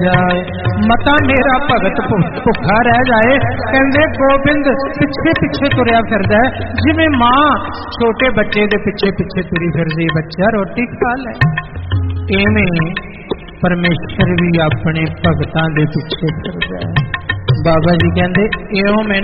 जाए, मता मेरा भगत भुखा रह जाए। कहंदे गोबिंद पिछे पिछे तुरया फिरदा है, जिवें मां छोटे बच्चे दे पिछे पिछे तुरी फिरदी, बच्चा रोटी खा ले। इवें परमेश्वर भी अपने भगतां दे पिछे फिरदा है। बाबा जी कहंदे इहो मैं